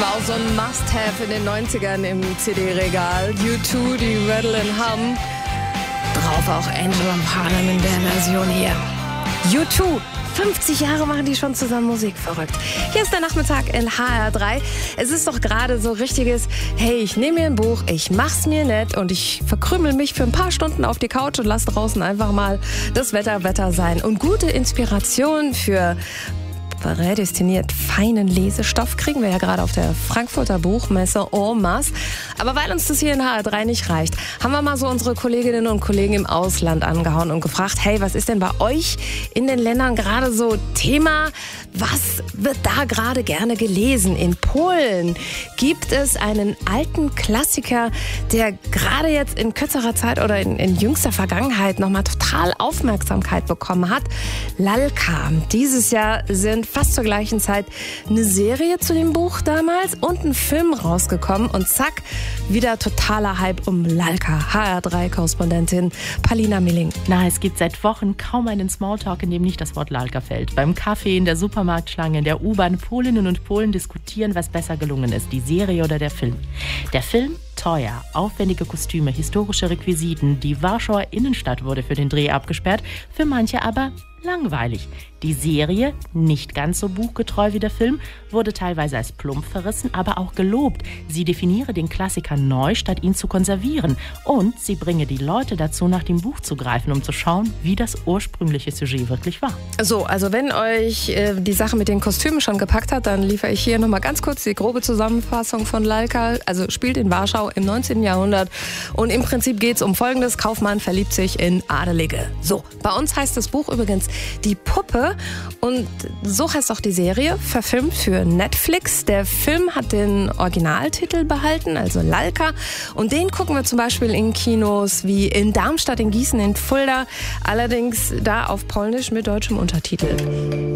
War auch so ein Must-Have in den 90ern im CD-Regal. U2, die Rattle and Hum. Drauf auch Angel and Parham in der Version hier. U2. 50 Jahre machen die schon zusammen Musik, verrückt. Hier ist der Nachmittag in HR3. Es ist doch gerade so richtiges, hey, ich nehme mir ein Buch, ich mach's mir nett und ich verkrümel mich für ein paar Stunden auf die Couch und lass draußen einfach mal das Wetter sein. Und gute Inspiration für prädestiniert feinen Lesestoff kriegen wir ja gerade auf der Frankfurter Buchmesse en masse. Aber weil uns das hier in HR3 nicht reicht, haben wir mal so unsere Kolleginnen und Kollegen im Ausland angehauen und gefragt, hey, was ist denn bei euch in den Ländern gerade so Thema? Was wird da gerade gerne gelesen? In Polen gibt es einen alten Klassiker, der gerade jetzt in kürzerer Zeit oder in jüngster Vergangenheit nochmal total Aufmerksamkeit bekommen hat. Lalka. Dieses Jahr sind fast zur gleichen Zeit eine Serie zu dem Buch damals und ein Film rausgekommen und zack, wieder totaler Hype um Lalka. HR3-Korrespondentin Palina Milling. Na, es gibt seit Wochen kaum einen Smalltalk, in dem nicht das Wort Lalka fällt. Beim Kaffee, in der Supermarktschlange, in der U-Bahn, Polinnen und Polen diskutieren, was besser gelungen ist, die Serie oder der Film. Der Film? Teuer, aufwendige Kostüme, historische Requisiten. Die Warschauer Innenstadt wurde für den Dreh abgesperrt, für manche aber langweilig. Die Serie, nicht ganz so buchgetreu wie der Film, wurde teilweise als plump verrissen, aber auch gelobt. Sie definiere den Klassiker neu, statt ihn zu konservieren. Und sie bringe die Leute dazu, nach dem Buch zu greifen, um zu schauen, wie das ursprüngliche Sujet wirklich war. So, also wenn euch die Sache mit den Kostümen schon gepackt hat, dann liefere ich hier nochmal ganz kurz die grobe Zusammenfassung von Lalka. Also spielt in Warschau im 19. Jahrhundert und im Prinzip geht es um Folgendes. Kaufmann verliebt sich in Adelige. So, bei uns heißt das Buch übrigens Die Puppe und so heißt auch die Serie, verfilmt für Netflix. Der Film hat den Originaltitel behalten, also Lalka, und den gucken wir zum Beispiel in Kinos wie in Darmstadt, in Gießen, in Fulda, allerdings da auf Polnisch mit deutschem Untertitel.